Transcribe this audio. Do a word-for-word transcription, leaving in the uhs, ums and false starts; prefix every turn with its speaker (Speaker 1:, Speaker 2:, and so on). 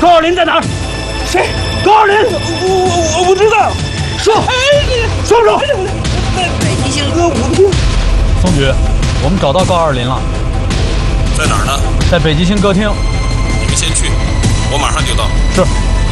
Speaker 1: 高二林在哪儿？谁？高二林？
Speaker 2: 我我我不知道。
Speaker 1: 说，说不说？
Speaker 2: 北极星歌舞厅。
Speaker 3: 宋局，我们找到高二林了。
Speaker 4: 在哪儿呢？
Speaker 3: 在北极星歌厅。
Speaker 4: 你们先去，我马上就到。
Speaker 3: 是。